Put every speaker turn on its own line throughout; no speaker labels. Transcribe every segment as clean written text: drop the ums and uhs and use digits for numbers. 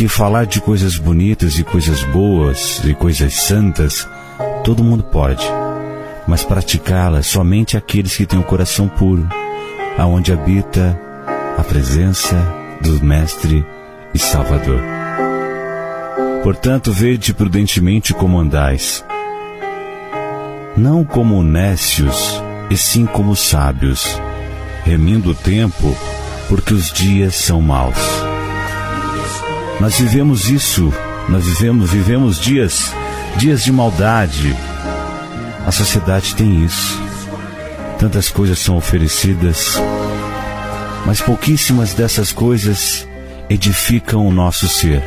Porque falar de coisas bonitas e coisas boas e coisas santas, todo mundo pode. Mas praticá-las somente aqueles que têm o coração puro, aonde habita a presença do Mestre e Salvador. Portanto, vede prudentemente como andais, não como nécios, e sim como sábios, remindo o tempo, porque os dias são maus. Nós vivemos isso, vivemos dias de maldade. A sociedade tem isso. Tantas coisas são oferecidas, mas pouquíssimas dessas coisas edificam o nosso ser.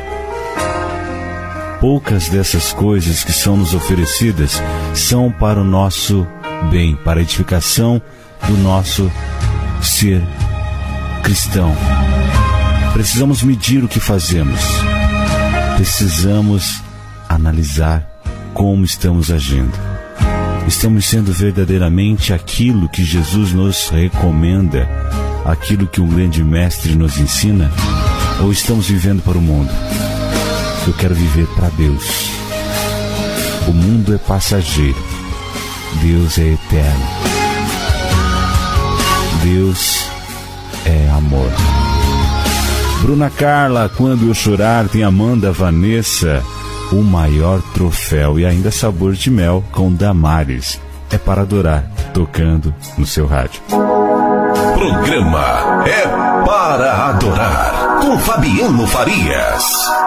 Poucas dessas coisas que são nos oferecidas são para o nosso bem, para a edificação do nosso ser cristão. Precisamos medir o que fazemos. Precisamos analisar como estamos agindo. Estamos sendo verdadeiramente aquilo que Jesus nos recomenda, aquilo que um grande mestre nos ensina, ou estamos vivendo para o mundo? Eu quero viver para Deus. O mundo é passageiro, Deus é eterno. Deus é amor. Bruna Carla, Quando Eu Chorar, tem Amanda Vanessa, O Maior Troféu, e ainda Sabor de Mel com Damares. É para adorar, tocando no seu rádio.
Programa É para Adorar, com Fabiano Farias.